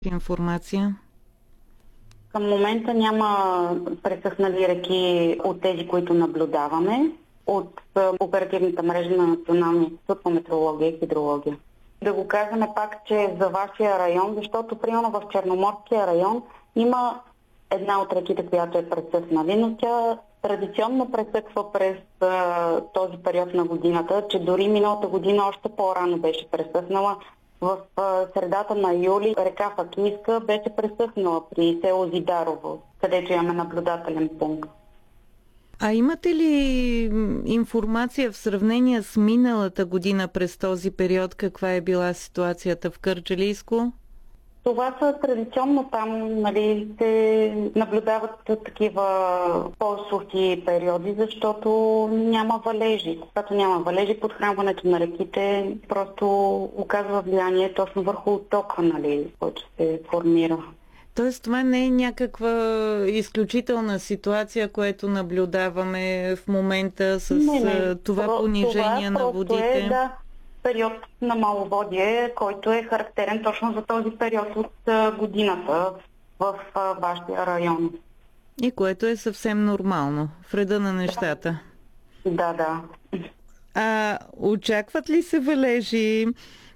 информация? Към момента няма пресъхнали реки от тези, които наблюдаваме от оперативната мрежа на Националния институт по метеорология и хидрология. Да го казваме пак, че за вашия район, защото примерно в Черноморския район има една от реките, която е пресъхнали, но тя традиционно пресъхва през този период на годината, че дори миналата година още по-рано беше пресъхнала. В средата на юли река Факийска беше пресъхнала при село Зидарово, където имаме наблюдателен пункт. А имате ли информация в сравнение с миналата година през този период? Каква е била ситуацията в Кърджалийско? Това са традиционно там, се наблюдават такива по-сухи периоди, защото няма валежи. Когато няма валежи, подхранването на реките просто оказва влияние точно върху оттока, който се формира. Тоест това не е някаква изключителна ситуация, което наблюдаваме в момента с това понижение на водите? Да, период на маловодие, който е характерен точно за този период от годината в вашия район. И което е съвсем нормално, в реда на нещата. Да. А очакват ли се валежи